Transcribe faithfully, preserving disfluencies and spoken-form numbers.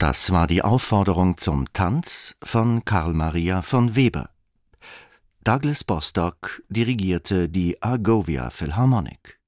Das war die Aufforderung zum Tanz von Carl Maria von Weber. Douglas Bostock dirigierte die Argovia Philharmonic.